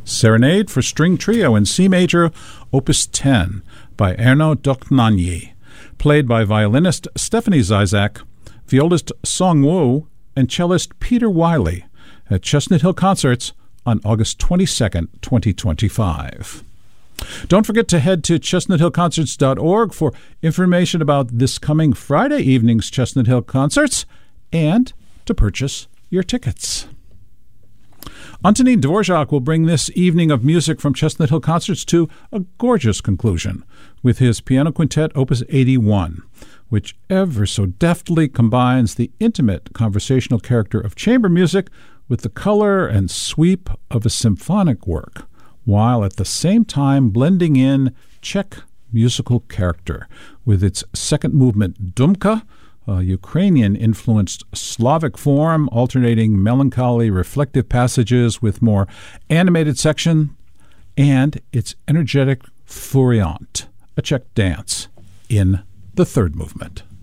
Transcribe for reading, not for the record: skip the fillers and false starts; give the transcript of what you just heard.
Serenade for String Trio in C Major, Opus 10, by Erno Dochnagny, played by violinist Stephanie Zizak, violist Song Woo, and cellist Peter Wiley at Chestnut Hill Concerts on August 22nd, 2025. Don't forget to head to chestnuthillconcerts.org for information about this coming Friday evening's Chestnut Hill Concerts and to purchase your tickets. Antonin Dvorak will bring this evening of music from Chestnut Hill Concerts to a gorgeous conclusion with his piano quintet Opus 81, which ever so deftly combines the intimate conversational character of chamber music with the color and sweep of a symphonic work, while at the same time blending in Czech musical character with its second movement Dumka, a Ukrainian-influenced Slavic form, alternating melancholy, reflective passages with more animated section, and its energetic Furiant, a Czech dance, in the third movement.